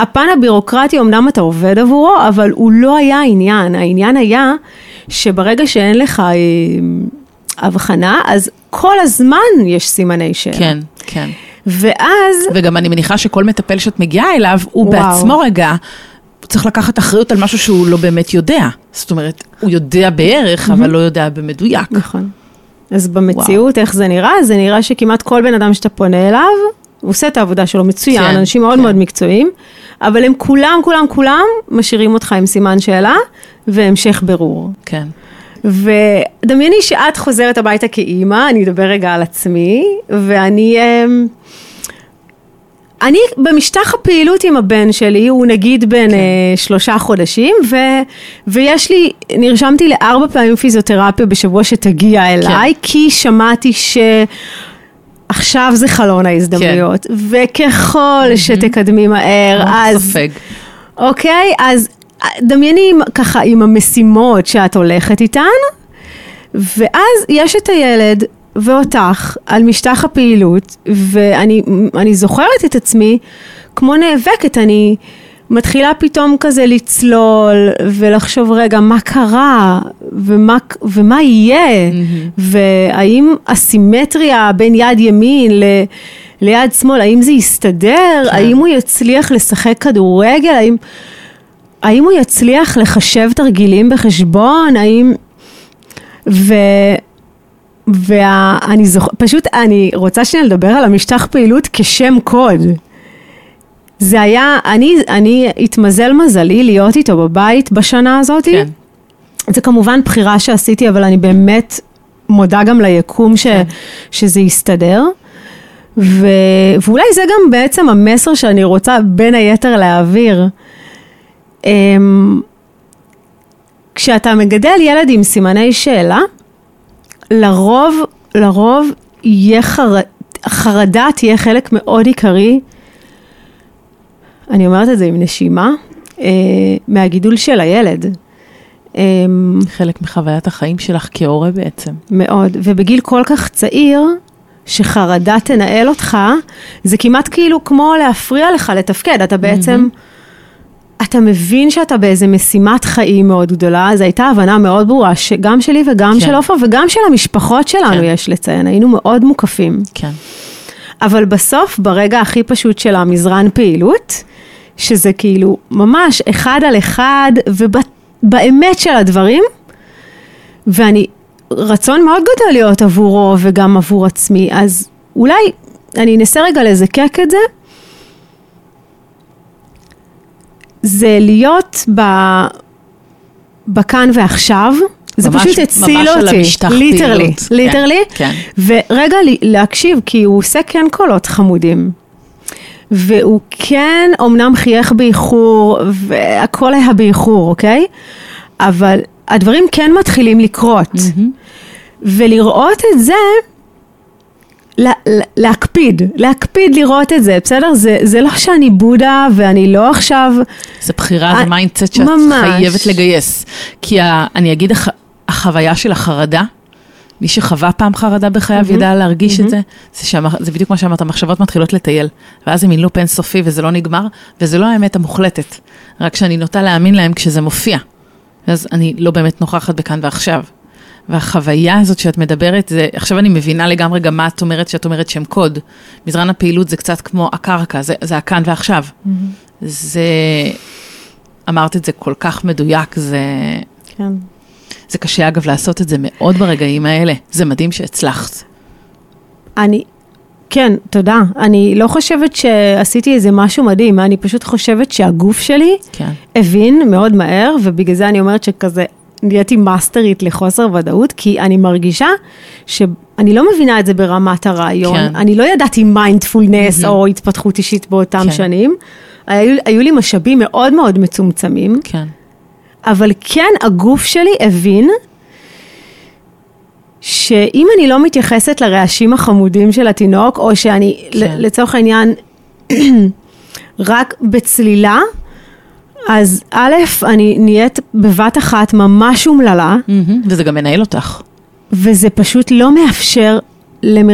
הפן הבירוקרטי, אמנם אתה עובד עבורו, אבל הוא לא היה העניין. העניין היה שברגע שאין לך הבחנה, אז כל הזמן יש סימני שאלה. כן, כן. ואז... וגם אני מניחה שכל מטפל שאת מגיעה אליו, הוא בעצמו רגע, צריך לקחת אחריות על משהו שהוא לא באמת יודע. זאת אומרת, הוא יודע בערך, אבל לא יודע במדויק. נכון. אז במציאות, איך זה נראה? זה נראה שכמעט כל בן אדם שאתה פונה אליו, הוא עושה את העבודה שלו מצוין, אנשים מאוד מאוד מקצועיים, אבל הם כולם משאירים אותך עם סימן שאלה, והמשך ברור. כן. ודמייני שאת חוזרת הביתה כאימא, אני אדבר רגע על עצמי, ואני במשטח הפעילות עם הבן שלי, הוא נגיד בין 3 חודשים, נרשמתי ל4 פעמים פיזיותרפיה בשבוע שתגיע אליי, כי שמעתי עכשיו זה חלון ההזדמנויות, וככל שתקדמי מהר, אז... אוקיי, אז דמייני ככה עם המשימות שאת הולכת איתן, ואז יש את הילד ואותך על משטח הפעילות, ואני זוכרת את עצמי כמו נאבקת, אני מתחילה פתאום כזה לצלול, ולחשוב רגע מה קרה, ומה יהיה, והאם הסימטריה בין יד ימין ליד שמאל, האם זה יסתדר, האם הוא יצליח לשחק כדורגל, האם הוא יצליח לחשב תרגילים בחשבון, פשוט אני רוצה לדבר על המשטח פעילות כשם קוד. זה היה, אני התמזל מזלי להיות איתו בבית בשנה הזאת. כן. זה כמובן בחירה שעשיתי, אבל אני באמת מודה גם ליקום שזה יסתדר. ואולי זה גם בעצם המסר שאני רוצה בין היתר להעביר. כשאתה מגדל ילד עם סימני שאלה, לרוב חרדה תהיה חלק מאוד עיקרי, אני אומרת את זה עם נשימה, מהגידול של הילד. חלק מחוויית החיים שלך כהורה בעצם. מאוד, ובגיל כל כך צעיר, שחרדה תנהל אותך, זה כמעט כאילו כמו להפריע לך לתפקד, אתה בעצם... אתה מבין שאתה באיזה משימת חיים מאוד גדולה, אז הייתה הבנה מאוד ברורה, שגם שלי וגם של אופר, וגם של המשפחות שלנו יש לציין, היינו מאוד מוקפים. כן. אבל בסוף, ברגע הכי פשוט של המזרן פעילות, שזה כאילו ממש 1 על 1, ובאמת של הדברים, ואני רצון מאוד גדול להיות עבורו, וגם עבור עצמי, אז אולי אני אנסה רגע לזקק את זה, זה להיות בכאן ועכשיו, זה פשוט הציל אותי, ליטרלי, ורגע להקשיב, כי הוא עושה כן קולות חמודים, והוא כן אומנם חייך באיחור, והכל היה באיחור, אוקיי? אבל הדברים כן מתחילים לקרות, ולראות את זה, להקפיד לראות את זה, בסדר? זה לא שאני בודה ואני לא עכשיו... זה בחירה, זה מיינדסט שאת חייבת לגייס. כי אני אגיד, החוויה של החרדה, מי שחווה פעם חרדה בחייו ידע להרגיש את זה, זה בדיוק מה שאמרת, המחשבות מתחילות לטייל, ואז זה מילופ אינסופי וזה לא נגמר, וזה לא האמת המוחלטת, רק שאני נוטה להאמין להם כשזה מופיע. אז אני לא באמת נוכחת בכאן ועכשיו. והחוויה הזאת שאת מדברת, עכשיו אני מבינה לגמרי גם מה את אומרת, שאת אומרת שם קוד. מזרן הפעילות זה קצת כמו הקרקע, זה הכאן ועכשיו. אמרת את זה כל כך מדויק, זה קשה אגב לעשות את זה מאוד ברגעים האלה. זה מדהים שהצלחת. כן, תודה. אני לא חושבת שעשיתי איזה משהו מדהים, אני פשוט חושבת שהגוף שלי הבין מאוד מהר, ובגלל זה אני אומרת שכזה, נהייתי מאסטרית לחוסר ודאות, כי אני מרגישה שאני לא מבינה את זה ברמת הרעיון, אני לא ידעתי מיינדפולנס או התפתחות אישית באותם שנים, היו לי משאבים מאוד מאוד מצומצמים, אבל כן הגוף שלי הבין, שאם אני לא מתייחסת לרעשים החמודים של התינוק, או שאני לצורך העניין רק בצלילה, אז א', אני נהיית בבת אחת ממש אומללה. וזה גם מנהל אותך. וזה פשוט לא מאפשר